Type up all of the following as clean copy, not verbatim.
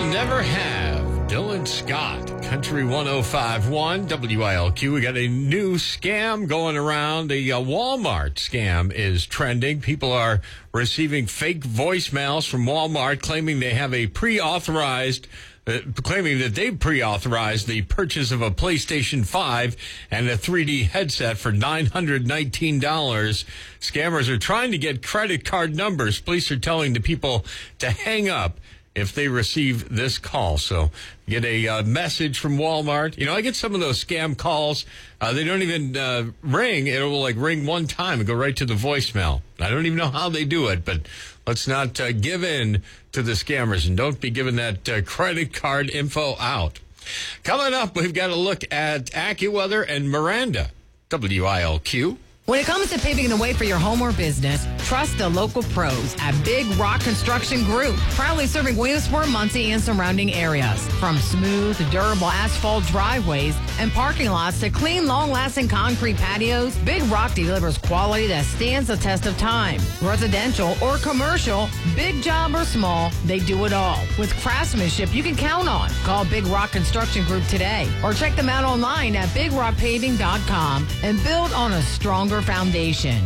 You'll Never Have. Dylan Scott, Country 105.1, WILQ. We got a new scam going around. The Walmart scam is trending. People are receiving fake voicemails from Walmart claiming they have a claiming that they've pre-authorized the purchase of a PlayStation 5 and a 3D headset for $919. Scammers are trying to get credit card numbers. Police are telling the people to hang up if they receive this call. So get a message from Walmart. You know, I get some of those scam calls. They don't even ring. It will ring one time and go right to the voicemail. I don't even know how they do it, but let's not give in to the scammers and don't be giving that credit card info out. Coming up, we've got a look at AccuWeather and Miranda. WILQ. When it comes to paving the way for your home or business, trust the local pros at Big Rock Construction Group, proudly serving Williamsport, Muncie, and surrounding areas. From smooth, durable asphalt driveways and parking lots to clean, long-lasting concrete patios, Big Rock delivers quality that stands the test of time. Residential or commercial, big job or small, they do it all. With craftsmanship you can count on. Call Big Rock Construction Group today or check them out online at BigRockPaving.com and build on a stronger foundation.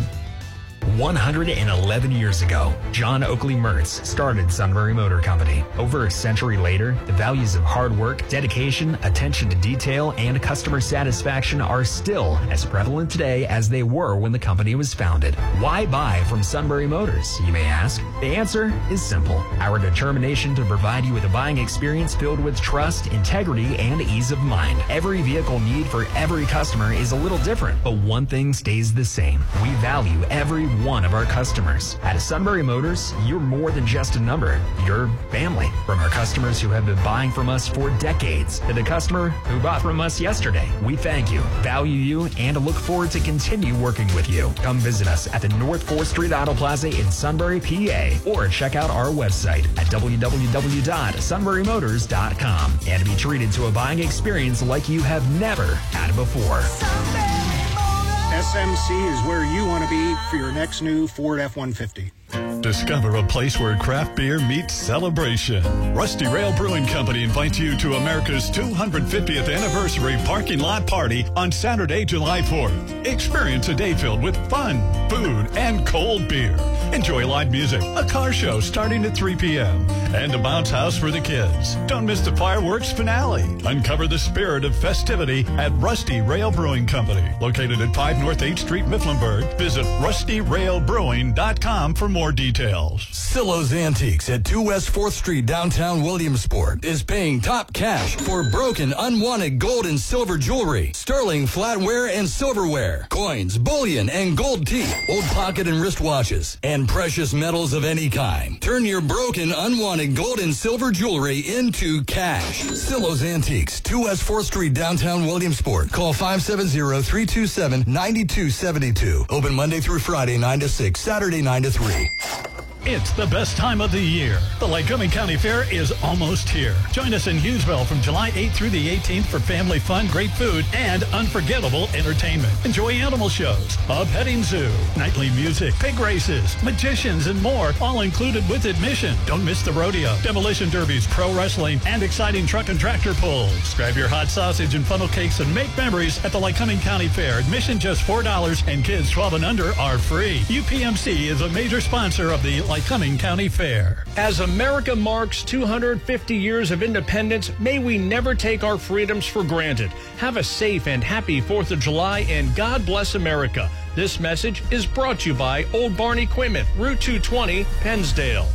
111 years ago, John Oakley Mertz started Sunbury Motor Company. Over a century later, the values of hard work, dedication, attention to detail, and customer satisfaction are still as prevalent today as they were when the company was founded. Why buy from Sunbury Motors, you may ask? The answer is simple. Our determination to provide you with a buying experience filled with trust, integrity, and ease of mind. Every vehicle need for every customer is a little different, but one thing stays the same. We value every one of our customers. At Sunbury Motors, you're more than just a number. You're family. From our customers who have been buying from us for decades to the customer who bought from us yesterday, we thank you, value you, and look forward to continue working with you. Come visit us at the North 4th Street Auto Plaza in Sunbury, PA, or check out our website at www.sunburymotors.com and be treated to a buying experience like you have never had before. SMC is where you want to be for your next new Ford F-150. Discover a place where craft beer meets celebration. Rusty Rail Brewing Company invites you to America's 250th anniversary parking lot party on Saturday, July 4th. Experience a day filled with fun, food, and cold beer. Enjoy live music, a car show starting at 3 p.m., and a bounce house for the kids. Don't miss the fireworks finale. Uncover the spirit of festivity at Rusty Rail Brewing Company, located at 5 North 8th Street, Mifflinburg. Visit rustyrailbrewing.com for more details. Silo's Antiques at 2 West 4th Street, downtown Williamsport, is paying top cash for broken, unwanted gold and silver jewelry, sterling flatware and silverware, coins, bullion, and gold teeth, old pocket and wristwatches, and precious metals of any kind. Turn your broken, unwanted gold and silver jewelry into cash. Silo's Antiques, 2 West 4th Street, downtown Williamsport. Call 570-327-9272. Open Monday through Friday, 9 to 6, Saturday, 9 to 3. It's the best time of the year. The Lycoming County Fair is almost here. Join us in Hughesville from July 8th through the 18th for family fun, great food, and unforgettable entertainment. Enjoy animal shows, a petting zoo, nightly music, pig races, magicians, and more, all included with admission. Don't miss the rodeo, demolition derbies, pro wrestling, and exciting truck and tractor pulls. Grab your hot sausage and funnel cakes and make memories at the Lycoming County Fair. Admission just $4, and kids 12 and under are free. UPMC is a major sponsor of the Lycoming County Fair. As America marks 250 years of independence, may we never take our freedoms for granted. Have a safe and happy 4th of July, and God bless America. This message is brought to you by Old Barn Equipment, Route 220, Pennsdale.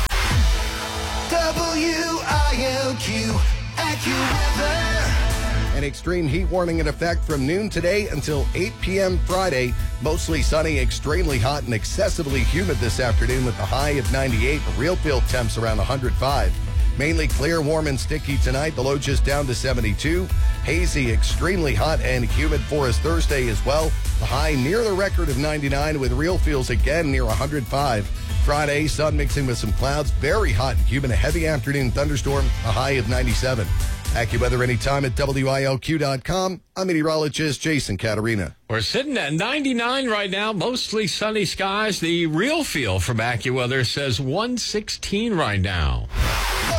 WILQ AccuWeather. An extreme heat warning in effect from noon today until 8 p.m. Friday. Mostly sunny, extremely hot, and excessively humid this afternoon with a high of 98. Real feel temps around 105. Mainly clear, warm, and sticky tonight. The low just down to 72. Hazy, extremely hot, and humid for us Thursday as well. The high near the record of 99 with real feels again near 105. Friday, sun mixing with some clouds. Very hot and humid. A heavy afternoon thunderstorm. A high of 97. AccuWeather anytime at WILQ.com. I'm meteorologist Jason Caterina. We're sitting at 99 right now, mostly sunny skies. The real feel from AccuWeather says 116 right now.